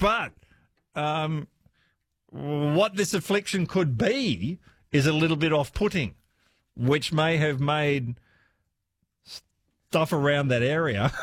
But what this affliction could be is a little bit off-putting, which may have made stuff around that area.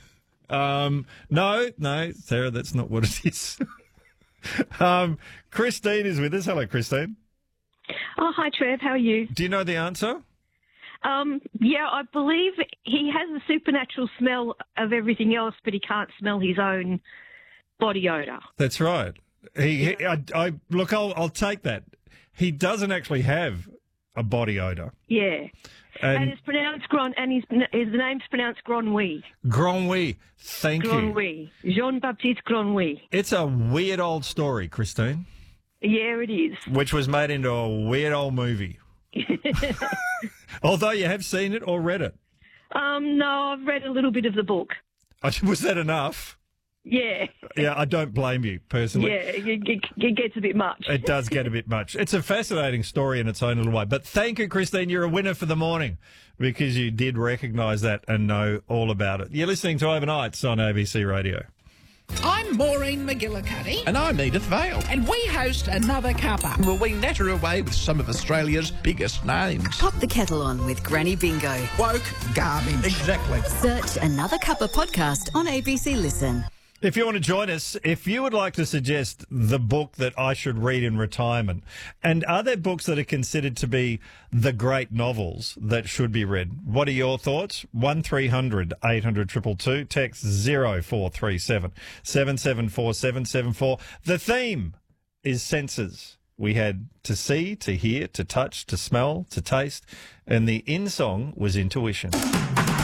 No, Sarah, that's not what it is. Christine is with us. Hello, Christine. Oh, hi, Trev. How are you? Do you know the answer? Yeah, I believe he has a supernatural smell of everything else, but he can't smell his own body odour. That's right. Look, I'll take that. He doesn't actually have a body odour. Yeah. And it's pronounced his name's pronounced Gronwy. Gronwy. Thank you. Gronwy. Jean-Baptiste Gronwy. It's a weird old story, Christine. Yeah, it is. Which was made into a weird old movie. Although you have seen it or read it. No, I've read a little bit of the book. Was that enough? Yeah. Yeah, I don't blame you, personally. Yeah, it gets a bit much. It does get a bit much. It's a fascinating story in its own little way. But thank you, Christine. You're a winner for the morning because you did recognise that and know all about it. You're listening to Overnights on ABC Radio. I'm Maureen McGillicuddy. And I'm Edith Vale. And we host Another Cuppa. Well, we natter away with some of Australia's biggest names. Pop the kettle on with Granny Bingo. Woke garbage. Exactly. Search Another Cuppa podcast on ABC Listen. If you want to join us, if you would like to suggest the book that I should read in retirement, and are there books that are considered to be the great novels that should be read? What are your thoughts? 1300 800 222, text 0437 774 774. The theme is senses. We had to see, to hear, to touch, to smell, to taste, and the in song was intuition.